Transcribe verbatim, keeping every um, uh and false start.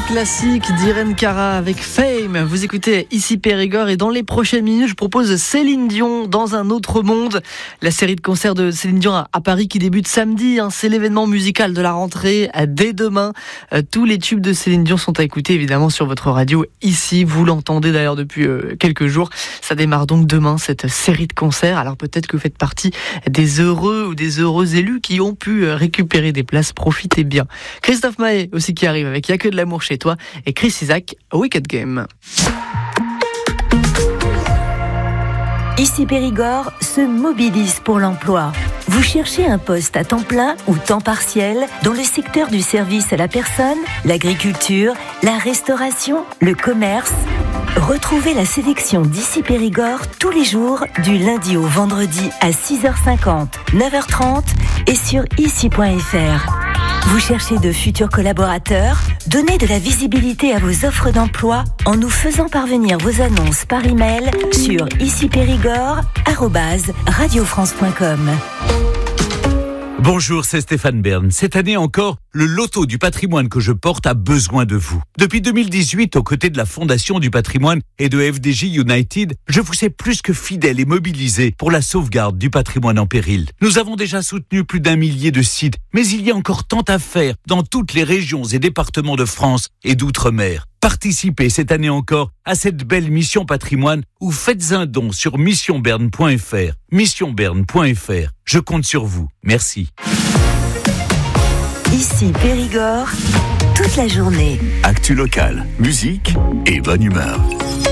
classique d'Irene Cara avec Fame. Vous écoutez ici Périgord et dans les prochaines minutes, je propose Céline Dion dans un autre monde. La série de concerts de Céline Dion à Paris qui débute samedi. Hein, c'est l'événement musical de la rentrée dès demain. Euh, tous les tubes de Céline Dion sont à écouter évidemment sur votre radio ici. Vous l'entendez d'ailleurs depuis euh, quelques jours. Ça démarre donc demain cette série de concerts. Alors peut-être que vous faites partie des heureux ou des heureux élus qui ont pu récupérer des places. Profitez bien. Christophe Maé aussi qui arrive avec Y'a que de l'amour chez toi et Chris Isaak, Wicked Game. Ici Périgord se mobilise pour l'emploi. Vous cherchez un poste à temps plein ou temps partiel dans le secteur du service à la personne, l'agriculture, la restauration, le commerce. Retrouvez la sélection d'Ici Périgord tous les jours du lundi au vendredi à six heures cinquante, neuf heures trente et sur ici point f r. Vous cherchez de futurs collaborateurs? Donnez de la visibilité à vos offres d'emploi en nous faisant parvenir vos annonces par email sur ici périgord arobase radio france point com. Bonjour, c'est Stéphane Bern. Cette année encore, le loto du patrimoine que je porte a besoin de vous. Depuis deux mille dix-huit, aux côtés de la Fondation du patrimoine et de F D J United, je vous sais plus que fidèle et mobilisé pour la sauvegarde du patrimoine en péril. Nous avons déjà soutenu plus d'un millier de sites, mais il y a encore tant à faire dans toutes les régions et départements de France et d'outre-mer. Participez cette année encore à cette belle mission patrimoine ou faites un don sur mission bern point f r. mission bern point f r. Je compte sur vous. Merci. Ici Périgord, toute la journée. Actu local, musique et bonne humeur.